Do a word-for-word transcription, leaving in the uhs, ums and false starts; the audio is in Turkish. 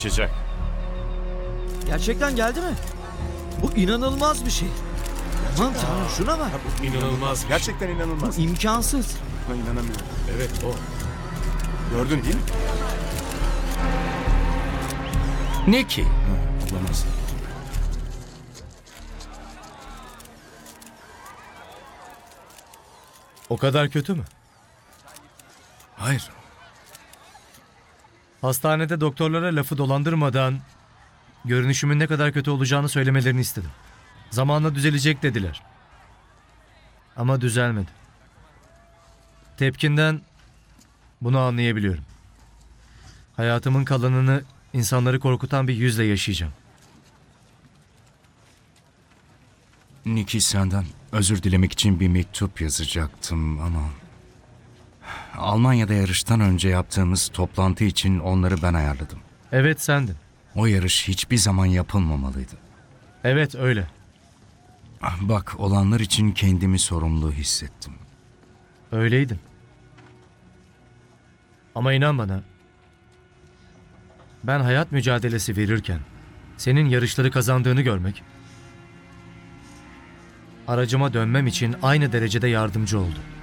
Geçecek. Gerçekten geldi mi? Bu inanılmaz bir şey. Aman tanrım şuna bak. İnanılmaz. Gerçekten inanılmaz. Bu imkansız. Buna inanamıyorum. Evet o. Gördün değil mi? Ne ki? Olamaz. O kadar kötü mü? Hayır. Hastanede doktorlara lafı dolandırmadan görünüşümün ne kadar kötü olacağını söylemelerini istedim. Zamanla düzelecek dediler. Ama düzelmedi. Tepkinden bunu anlayabiliyorum. Hayatımın kalanını insanları korkutan bir yüzle yaşayacağım. Niki, senden özür dilemek için bir mektup yazacaktım ama... Almanya'da yarıştan önce yaptığımız toplantı için onları ben ayarladım. Evet sendin. O yarış hiçbir zaman yapılmamalıydı. Evet öyle. Bak, olanlar için kendimi sorumlu hissettim. Öyleydin. Ama inan bana, ben hayat mücadelesi verirken senin yarışları kazandığını görmek, aracıma dönmem için aynı derecede yardımcı oldu.